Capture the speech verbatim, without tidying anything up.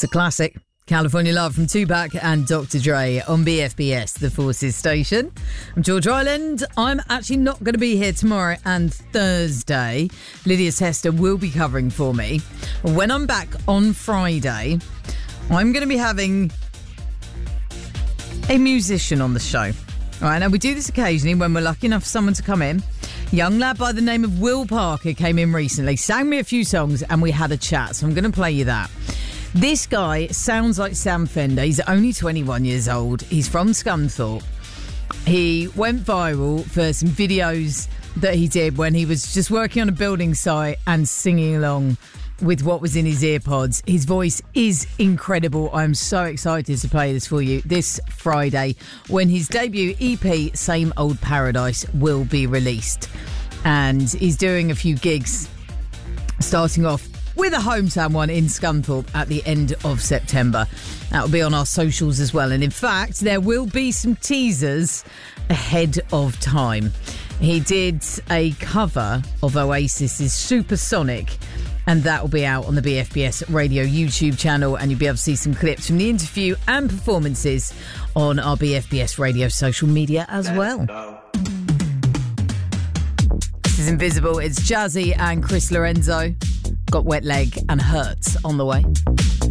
It's a classic. California Love from Tupac and Doctor Dre on B F B S, the Forces station. I'm George Island. I'm actually not going to be here tomorrow and Thursday. Lydia Tester will be covering for me. When I'm back on Friday, I'm going to be having a musician on the show. All right, now we do this occasionally when we're lucky enough for someone to come in. Young lad by the name of Will Parker came in recently, sang me a few songs, and we had a chat. So I'm going to play you that. This guy sounds like Sam Fender. He's only twenty-one years old. He's from Scunthorpe. He went viral for some videos that he did when he was just working on a building site and singing along with what was in his earpods. His voice is incredible. I'm so excited to play this for you this Friday when his debut E P, Same Old Paradise, will be released. And he's doing a few gigs starting off with a hometown one in Scunthorpe at the end of September. That will be on our socials as well. And in fact, there will be some teasers ahead of time. He did a cover of Oasis's Supersonic, and that will be out on the B F B S Radio YouTube channel, and you'll be able to see some clips from the interview and performances on our B F B S Radio social media as well. This is Invisible. It's Jazzy and Chris Lorenzo. Got Wet Leg and Hurts on the way.